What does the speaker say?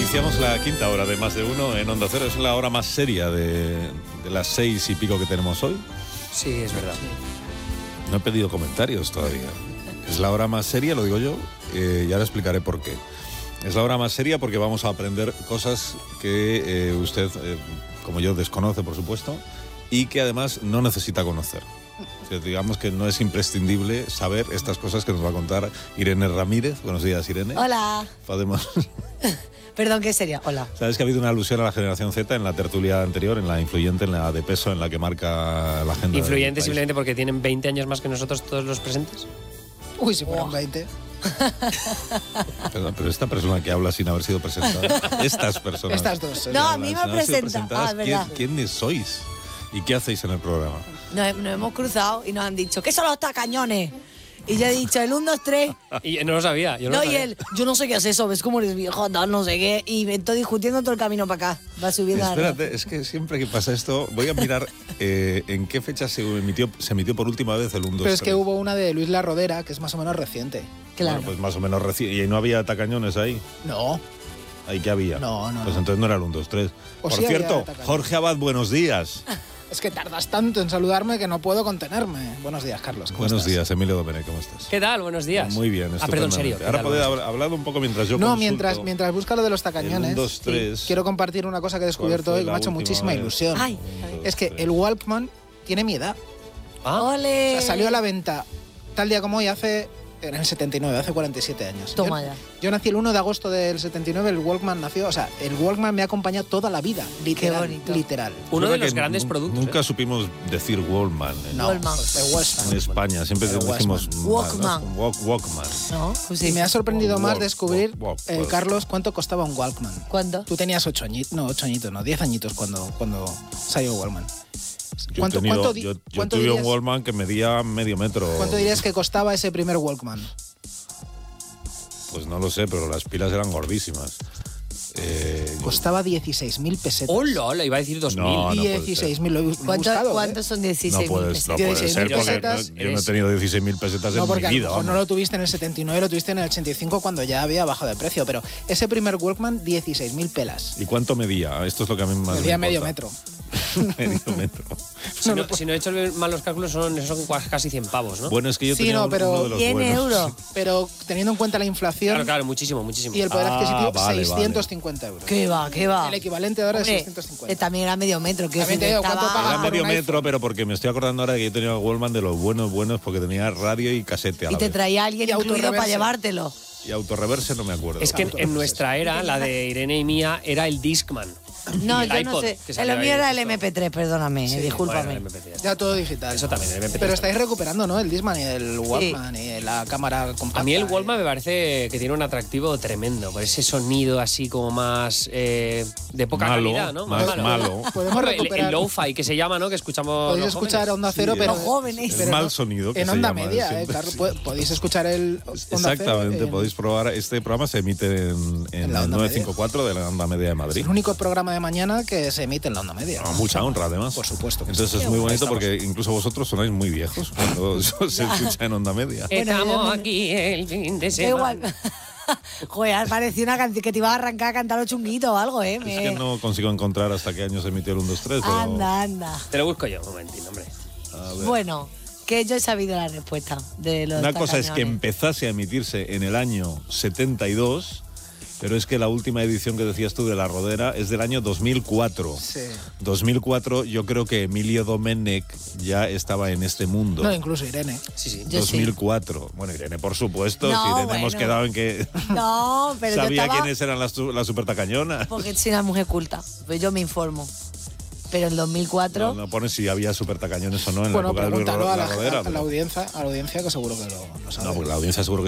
Iniciamos la quinta hora de Más de Uno en Onda Cero. Es la hora más seria de las 6 y pico que tenemos hoy. Sí, es verdad. No he pedido comentarios todavía. Es la hora más seria, lo digo yo, y ahora explicaré por qué. Es la hora más seria porque vamos a aprender cosas que usted, como yo, desconoce, por supuesto, y que además no necesita conocer. O sea, digamos que no es imprescindible saber estas cosas que nos va a contar Irene Ramírez. Buenos días, Irene. Hola. Podemos... Perdón, ¿qué sería? Hola. Sabes que ha habido una alusión a la generación Z en la tertulia anterior, en la influyente, en la de peso, en la que marca la agenda. Influyente simplemente porque tienen 20 años más que nosotros todos los presentes. Uy, si fueran 20. Pero esta persona que habla sin haber sido presentada, estas personas. Estas dos. No, a mí me presenta. Ah, verdad. ¿Quiénes sois? ¿Y qué hacéis en el programa? Nos hemos cruzado y nos han dicho, ¿qué son los tacañones? Y yo he dicho, el 1, 2, 3. Y no lo sabía. Yo no, No, lo y sabía. él, yo no sé qué es eso, ves cómo eres viejo, no sé qué. Y me estoy discutiendo todo el camino para acá. Va subiendo Espérate, es que siempre que pasa esto, voy a mirar en qué fecha se emitió por última vez el 1, 2, 3. Pero es que hubo una de Luis La Rodera, que es más o menos reciente. Claro. Bueno, pues más o menos reciente. ¿Y no había tacañones ahí? No. ¿Ahí qué había? No. Pues entonces no era el 1, 2, 3. O Por sí había cierto, tacañones. Jorge Abad, buenos días. Es que tardas tanto en saludarme que no puedo contenerme. Buenos días, Carlos. ¿Cómo Buenos estás? días, Emilio Domenech, ¿cómo estás? ¿Qué tal? Buenos días. Muy bien, Ah, perdón, serio. Ahora podéis hablar un poco mientras yo No, consulto. mientras busca lo de los tacañones, El 1, 2, 3. quiero compartir una cosa que he descubierto ¿Cuál fue hoy que me la ha hecho última muchísima vez? ilusión. Ay, Es que el Walkman tiene mi edad. Ah, O ¡ole! sea, salió a la venta tal día como hoy en el 79, hace 47 años. Toma ya. Yo nací el 1 de agosto del 79, el Walkman nació, o sea, el Walkman me ha acompañado toda la vida, literal. Qué bonito. Literal. uno Es de verdad los que grandes productos. Nunca supimos decir Wallman No, Walkman. el Walkman. en España. Siempre El decimos Walkman. Walkman. ¿No? Pues sí. Y me ha sorprendido más Walk, descubrir, walk, walk. Carlos, cuánto costaba un Walkman. ¿Cuándo? Tú tenías 8 añitos, no, 10 añitos cuando salió Walkman. Yo tuve dirías, un Wallman que medía medio metro. ¿Cuánto dirías que costaba ese primer Walkman? Pues no lo sé, pero las pilas eran gordísimas. Costaba 16.000 pesetas. ¡Hola! Le iba a decir 2.000. No, no puede 16.000, lo he buscado. ¿Cuántos son 16.000 no puede pesetas? ser, 16.000 porque pesetas. yo no he tenido 16.000 pesetas No, en porque mi a lo vida. mejor no vamos. lo tuviste en el 79, lo tuviste en el 85 cuando ya había bajado de precio, pero ese primer Walkman, 16.000 pelas. ¿Y cuánto medía? Esto es lo que a mí más Medía me medio importa. metro. Medio metro. Si no he hecho mal los cálculos, son casi 100 pavos, ¿no? Bueno, es que yo Sí, tenía no, pero uno de los 100 buenos. euros. Pero teniendo en cuenta la inflación Claro, muchísimo. y el poder adquisitivo, vale, 650 euros. ¿Qué va? El equivalente ahora Hombre, es 650. también era medio metro. Que También te digo, ¿cuánto pagas Era por medio un metro, pero porque me estoy acordando ahora de que yo tenía Wallman de los buenos, porque tenía radio y casete a Y la te vez. traía alguien Y incluido para autorreverse. llevártelo. Y autorreverse no me acuerdo. Es que en nuestra era, la de Irene y mía, era el Discman. No, Y el yo iPod, no sé. que salió Lo mío ahí era el justo. MP3, perdóname, discúlpame. Bueno, el MP3. Ya todo digital. Eso también, el MP3 Pero también. estáis recuperando, ¿no? El Discman y el Walkman y la cámara compacta. A mí el Walkman me parece que tiene un atractivo tremendo, por ese sonido así como más de poca Malo, calidad, ¿no? más malo. Podemos Bueno, recuperar. el lo-fi que se llama, ¿no? Que escuchamos Podéis los escuchar jóvenes. Onda Cero, Sí, pero... Los jóvenes. Es pero mal no- sonido que en se Onda llama, Media, siempre. Carlos. Podéis escuchar el Onda Cero Exactamente, en- podéis probar. Este programa se emite en la el Onda 954 de la Onda Media de Es Madrid. el único programa de mañana que se emite en la Onda Media. A mucha honra, además. Por supuesto que Entonces sí. es muy bonito Estamos. porque incluso vosotros sonáis muy viejos cuando se escucha en Onda Media. Estamos aquí el fin de Da semana. igual. Joder, parecía una canción que te iba a arrancar a cantar los chunguitos o algo, ¿eh? Es que no consigo encontrar hasta qué año se emitió el 1, 2, 3. Pero... Anda. Te lo busco yo, un momentito, hombre. A ver. Bueno, que yo he sabido la respuesta de los Una cosa es que tacañones. empezase a emitirse en el año 72, pero es que la última edición que decías tú de La Rodera es del año 2004. Sí. 2004 yo creo que Emilio Domenech ya estaba en este mundo. No, incluso Irene. Sí, sí. Yo sí. 2004. Bueno, Irene, por supuesto. No, si Irene bueno. hemos quedado en que No, pero sabía yo estaba... quiénes eran las supertacañonas. Porque soy una mujer culta, pues yo me informo. Pero en 2004... No pone si había supertacañones o no en Bueno, la época de Luis pregúntalo a La Rodera. la audiencia que seguro que lo sabe. No, porque la audiencia seguro que